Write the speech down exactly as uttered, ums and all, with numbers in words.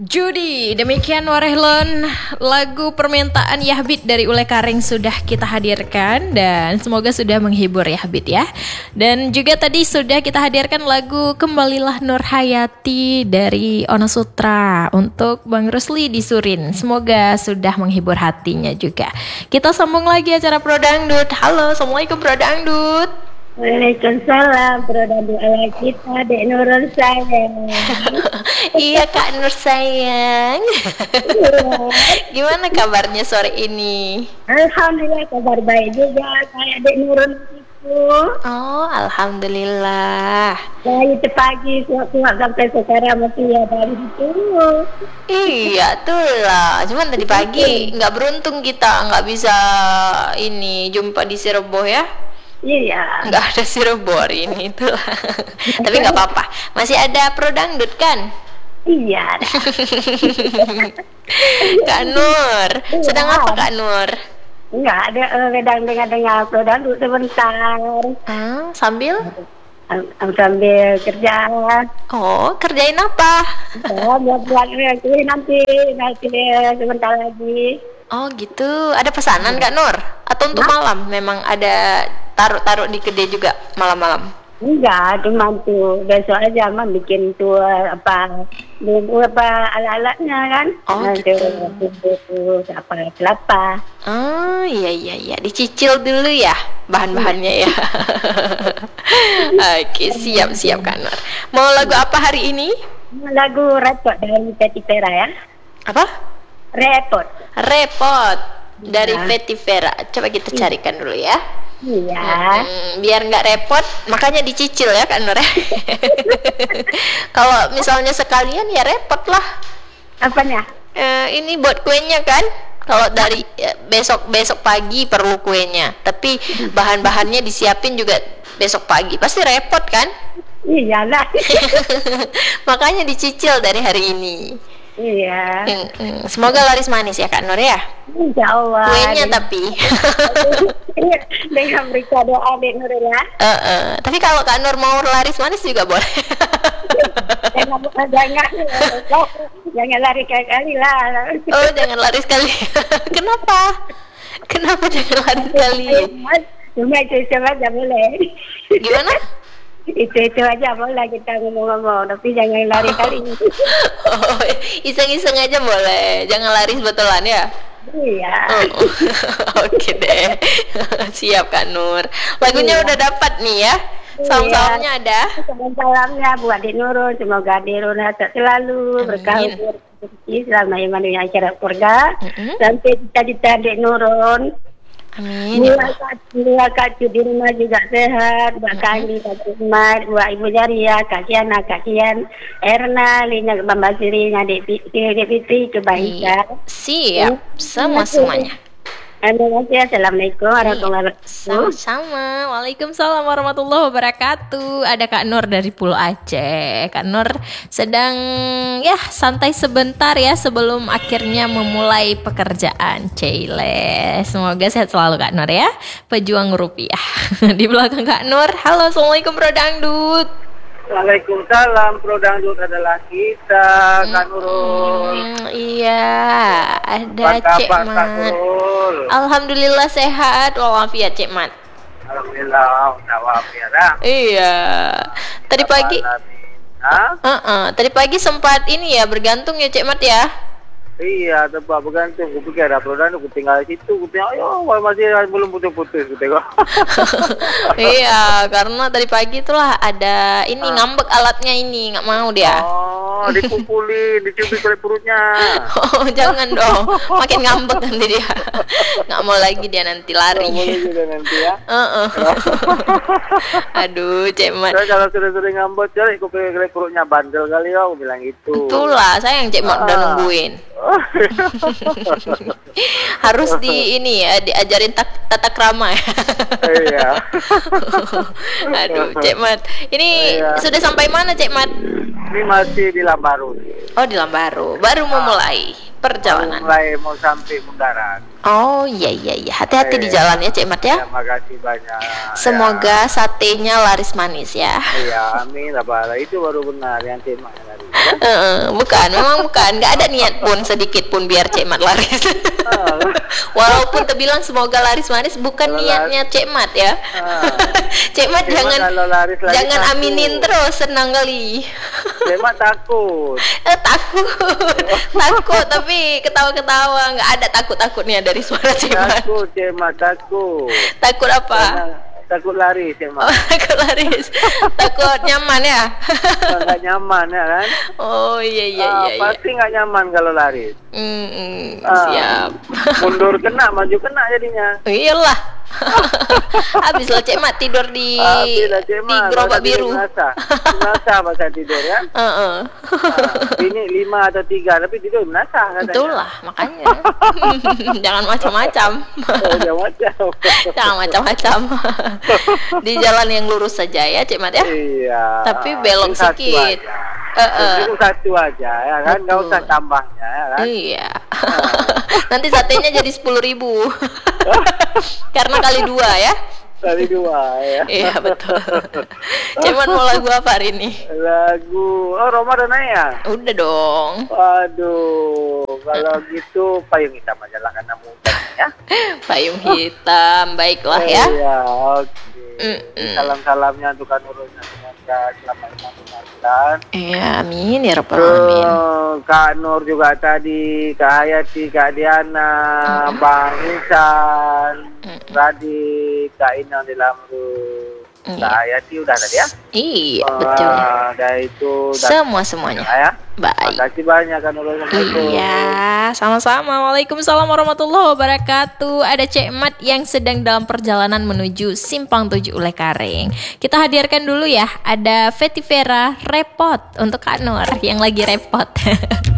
Judi, demikian Warehlon, lagu permintaan Yahbit dari Ule Karing sudah kita hadirkan dan semoga sudah menghibur Yahbit ya. Dan juga tadi sudah kita hadirkan lagu Kembalilah Nur Hayati dari Ono Sutra untuk Bang Rusli di Surin. Semoga sudah menghibur hatinya juga. Kita sambung lagi acara Pro Dangdut. Halo, Assalamualaikum Pro Dangdut. Waalaikumsalam, Prodangdut ala kita, Dek Nurul sayang. Iya Kak Nur sayang. Gimana kabarnya sore ini? Alhamdulillah kabar baik juga, kayak Dek Nurul itu. Oh, alhamdulillah. Dari pagi suap-suap sampai sekarang masih ada di situ. Iya, tuh lah. Cuman tadi pagi nggak beruntung kita nggak bisa ini jumpa di Sireboh ya. Iya. Nggak ada Sireboh hari ini itulah. Tapi nggak apa-apa. Masih ada Pro Dangdut kan? Iya. Kak Nur, sedang apa Kak Nur? Enggak ada, sedang dengar-dengar Prodangdut sebentar. Ah, sambil? Sambil kerja. Oh, kerjain apa? Oh, buat-buat nanti, nanti sebentar lagi. Oh gitu, ada pesanan Kak Nur? Atau untuk malam? Memang ada taruh-taruh di kedai juga malam-malam? Enggak, cuma tuh besok aja mah bikin tuh apa, apa alat-alatnya kan? Oh nah, gitu. Tuh, apa kelapa? Oh iya iya iya, dicicil dulu ya bahan-bahannya ya. Oke, siap siap Kak Nur. Mau lagu apa hari ini? Lagu repot dari Peti Pera ya. Apa? Repot. Repot dari Ya. Peti Vera. Coba kita carikan dulu ya. Iya. Hmm, biar nggak repot, makanya dicicil ya Kak Nur. Kalau misalnya sekalian ya repot lah. Apanya? Eh, ini buat kuenya kan? Kalau dari eh, besok besok pagi perlu kuenya, tapi bahan-bahannya disiapin juga besok pagi, pasti repot kan? Iyalah. Makanya dicicil dari hari ini. Iya. Hmm, hmm. Semoga laris manis ya Kak Nur ya. Insya Allah. Kuenya tapi. Dengan berita doa Dek Nurul ya. Uh, uh. Tapi kalau Kak Nur mau laris manis juga boleh. Jangan jangan jangan lari kali lah. Oh jangan lari sekali. Kenapa? Kenapa jangan lari sekali? Cuma itu aja boleh. Gimana? Itu itu aja boleh kita ngomong-ngomong, tapi jangan lari kali. Oh, iseng-iseng aja boleh. Jangan lari betulan ya. Iya. Oh, oke deh. Siap Kak Nur. Lagunya Iya. udah dapat nih ya. Salam-salamnya ada. Salam-salamnya buat Dek Nurul, semoga Dek Nurul sehat selalu, berkah rezeki selama iman dunia akhirat surga. Mm-mm. Sampai cita-cita Dek Nurul. Amin. Buat Kak Kak Cu di rumah juga sehat, buat kami Kak Mat, buat Ibu Jaria, Kak Kiana, Kak Kian, Erna, Lina, Bamba Siri, Adik Fitri, kebaikan. Siap. Semua-semuanya. Terima kasih. Assalamualaikum warahmatullahi wabarakatuh. Sama-sama. Waalaikumsalam warahmatullahi wabarakatuh. Ada Kak Nur dari Pulau Aceh. Kak Nur sedang ya santai sebentar ya sebelum akhirnya memulai pekerjaan. Cile. Semoga sehat selalu Kak Nur ya. Pejuang rupiah. Di belakang Kak Nur. Halo, Assalamualaikum Pro Dangdut. Waalaikumsalam, Pro Dangdut adalah kita, Kak Nurul. Hmm, iya, ada Apa Cek kabar, Kak Mat. Nurul? Alhamdulillah sehat walafiat Cek Mat. Alhamdulillah, udah wafiat dah. Iya. Tadi pagi Hah? Uh-uh. Tadi pagi sempat ini ya bergantung ya Cek Mat ya. Iya, tempat bergantung. Gue pikir ada Pro Dangdut, gue tinggal di situ. Gue tengok, ayo, masih belum putus-putus. Gue tengok. Iya, karena tadi pagi itulah ada ini ngambek alatnya ini, nggak mau dia. Oh, dikumpulin, dicubit oleh perutnya. Oh, jangan dong, makin ngambek nanti dia. Nggak mau lagi dia nanti lari. Oh, boleh juga nanti ya. Uh-uh. Aduh, Cek Mat. Saya kalau sudah sering ngambek, jadi gue pikir perutnya bandel kali ya, gue bilang gitu. Itulah, sayang Cek Mat udah Ah. nungguin. Harus di ini ya diajarin tak, tata krama ya. Iya. Aduh, Cek Mat. Ini Iya. sudah sampai mana Cek Mat? Ini masih di Lambaru. Oh, di Lambaru. Baru mau mulai perjalanan. Mulai mau sampai Mundaran. Oh iya iya iya, hati-hati di jalan ya Cik Mat ya. Terima kasih banyak. Semoga satenya laris manis ya. Iya, amin. Apa itu baru benar yang Cik Mat tadi. Ya? Uh, bukan, memang bukan, nggak ada niat pun sedikit pun biar Cik Mat laris. Walaupun terbilang semoga laris manis, bukan Kalau niatnya Cik Mat ya. Cik Mat jangan laris, laris jangan takut. aminin terus, senang kali. Cik Mat takut. Eh, takut, takut tapi ketawa-ketawa, nggak ada takut-takutnya dari suara Cik Mat. Takut, Cik Mat takut. Takut apa? Karena takut lari, Cik Mat. Oh, takut laris, takut nyaman ya. Nggak nyaman ya kan? Oh iya iya Ah, iya. iya. pasti nggak nyaman kalau lari. Hmm, hmm, Ah, siap. Mundur kena, maju kena jadinya. Iyalah. Habis lo Cik Mat tidur di Habis lah, Cik di Mat. gerobak Masa biru. tidur Menasa, menasa masa tidur ya. Heeh. Ah, ini lima atau tiga, tapi tidur menasa katanya. Betul lah, makanya. Jangan macam-macam. Oh, dia macam. Jangan macam-macam. Di jalan yang lurus saja ya Cik Mat ya. Iya. Tapi belok Ini satu sedikit. aja. Eh, eh. Itu satu aja ya kan, nggak Betul. usah tambahnya ya kan. Iya. Nanti satenya jadi sepuluh ribu. Karena kali dua ya. Kali dua ya. Iya betul. Cuman mau lagu apa hari ini? Lagu, oh Ramadan ya. Udah dong. Aduh, kalau gitu payung hitam aja lah karena mudah ya. Payung hitam, baiklah ya. Iya, oke. Mm-mm. Salam-salamnya untuk Kak Nurulnya semoga selamat menunaikan. Iya, amin ya rabbal alamin. Tuh, Kak Nur juga tadi, Kak Hayati, Kak Diana, Mm-mm. Bang Insan, Mm-mm. Radit, Kak Inang di Lamru, Iya. Kak Hayati udah tadi ya? Iya, Ah, betul. Dah itu, dah Semua semuanya. ya. Baik. Makasih banyak Kak Nurul. Assalamualaikum. Iya, sama-sama. Waalaikumsalam warahmatullahi wabarakatuh. Ada Cik Mat yang sedang dalam perjalanan menuju Simpang Tujuh Ulekaring. Kita hadirkan dulu ya. Ada Veti Vera repot untuk Kak Nur yang lagi repot.